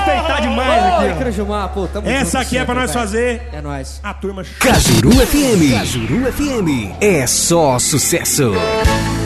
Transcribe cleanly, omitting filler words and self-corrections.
respeitar demais aqui, ó. Crajumar, pô, tamo Essa junto aqui é pra sempre, nós velho. fazer É nóis. a turma. Cajuru FM. Cajuru FM. É só sucesso.